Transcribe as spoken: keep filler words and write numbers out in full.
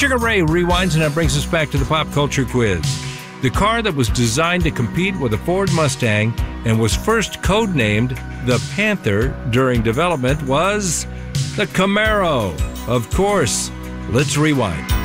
Sugar Ray rewinds, and that brings us back to the pop culture quiz. The car that was designed to compete with a Ford Mustang and was first codenamed the Panther during development was the Camaro. Of course. Let's rewind.